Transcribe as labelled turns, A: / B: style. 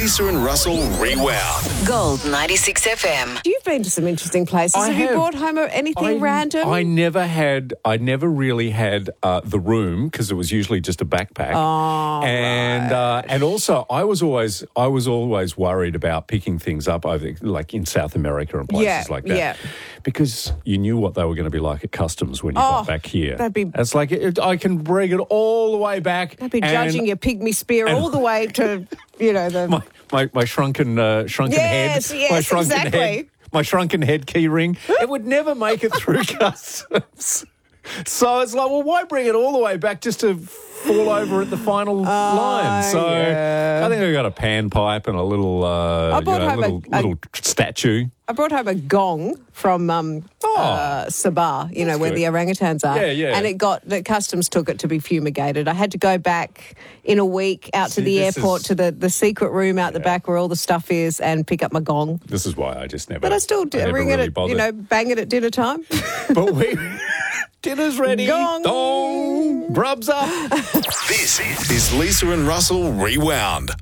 A: Lisa and Russell Rewound.
B: Gold 96 FM.
C: You've been to some interesting places.
D: I
C: Have you
D: have.
C: brought home anything random?
D: I never really had the room because it was usually just a backpack.
C: Oh,
D: and also I was always worried about picking things up over like in South America and places like that.
C: Yeah.
D: Because you knew what they were going to be like at customs when you got back here. It's like I can bring it all the way back.
C: They'd be judging your pygmy spear all the way to, the...
D: My shrunken head.
C: Yes,
D: My shrunken
C: exactly.
D: head. My shrunken head key ring. It would never make it through customs. So it's like, well, why bring it all the way back just to fall over at the final line? So
C: yeah.
D: I think I got a pan pipe and a little, little statue.
C: I brought home a gong from Sabah, where
D: good.
C: the orangutans are.
D: Yeah.
C: And the customs took it to be fumigated. I had to go back in a week out to the airport to the secret room out the back where all the stuff is and pick up my gong.
D: This is why I just never.
C: But I still ring
D: really
C: it,
D: bothered.
C: bang it at dinner time.
D: But dinner's ready.
C: Gong.
D: Dong. Grubs up.
A: This is Lisa and Russell Rewound.